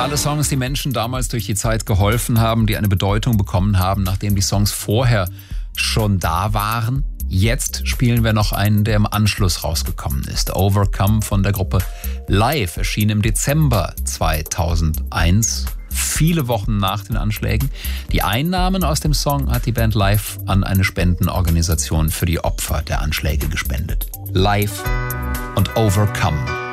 Alle Songs, die Menschen damals durch die Zeit geholfen haben, die eine Bedeutung bekommen haben, nachdem die Songs vorher schon da waren. Jetzt spielen wir noch einen, der im Anschluss rausgekommen ist. Overcome von der Gruppe Live erschien im Dezember 2001, viele Wochen nach den Anschlägen. Die Einnahmen aus dem Song hat die Band Live an eine Spendenorganisation für die Opfer der Anschläge gespendet. Live und Overcome.